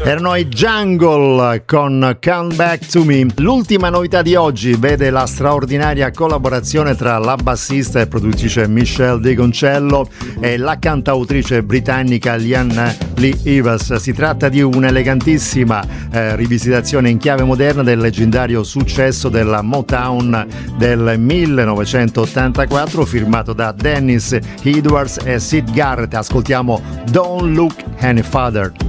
Erano i Jungle con Come Back to Me. L'ultima novità di oggi vede la straordinaria collaborazione tra la bassista e produttrice Michelle DeConcello e la cantautrice britannica Leanne Lee Evans. Si tratta di un'elegantissima rivisitazione in chiave moderna del leggendario successo della Motown del 1984 firmato da Dennis Edwards e Syd Garrett. Ascoltiamo Don't Look Any Further.